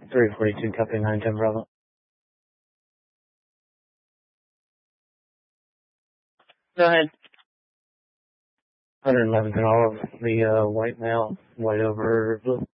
342 copy 910 Bravo. 111 in all of the white male, white over blue.